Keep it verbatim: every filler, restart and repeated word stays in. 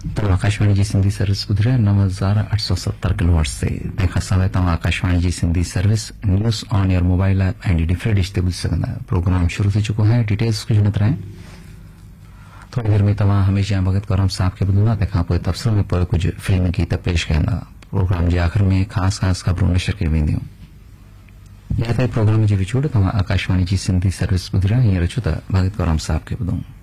तो आकाशवाणी जी सिंधी सर्विस ॿुधरे नव हज़ार अठ सौ सत्तर किलोवाट से तंहिंखां सवाइ तव्हां आकाशवाणी जी Sindhi service news on your mobile app ऐं डी फ्री डिश ते ॿुधी सघंदा आहियो। प्रोग्राम शुरू थी चुको है। डिटेल्स कुझु न तरह थोड़ी देर में तव्हां हमेशा भगत करम साहब खे ॿुधंदा, तंहिंखां पोइ तबसरो में पोइ कुझु फिल्मी गीत पेश कंदा। प्रोग्राम जे आख़िर में ख़ासि ख़ासि ख़बरूं नशर कयूं वेंदियूं। या त प्रोग्राम जे विचूड़ तव्हां आकाशवाणी जी सिंधी सर्विस ॿुधी रहिया हींअर अचो त भगत करम साहब खे ॿुधूं।